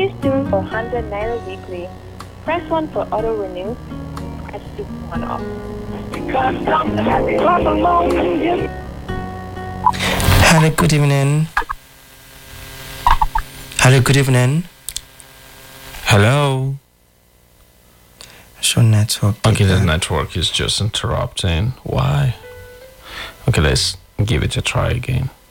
Please tune for 100 Naira weekly. Press 1 for auto renew. Press 2 for one off. Hello, good evening. Hello, good evening. Hello. Show network. Okay, the network is just interrupting. Why? Okay, let's give it a try again.